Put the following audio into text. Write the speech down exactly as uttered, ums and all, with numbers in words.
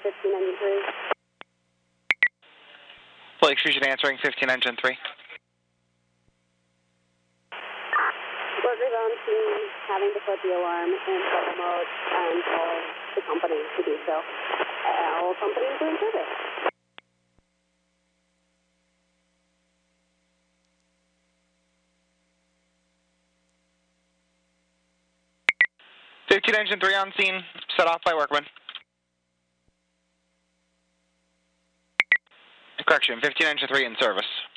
fifteen engine three. Blake Fusion answering fifteen engine three. Workers on scene having to put the alarm in trouble mode and call the company to do so. All companies are in service. fifteen engine three on scene, set off by workman. Correction, fifteen engine three in service.